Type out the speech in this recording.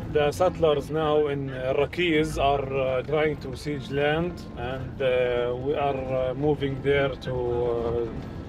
The settlers now in Rakiz are trying to siege land, and we are moving there to